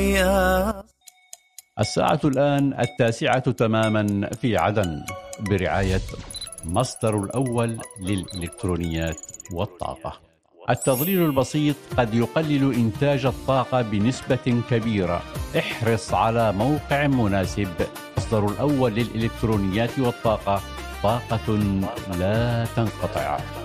الساعة الآن 9:00 تماما في عدن، برعاية مصدر الأول للإلكترونيات والطاقة. التظليل البسيط قد يقلل إنتاج الطاقة بنسبة كبيرة. احرص على موقع مناسب. مصدر الأول للإلكترونيات والطاقة، طاقة لا تنقطع.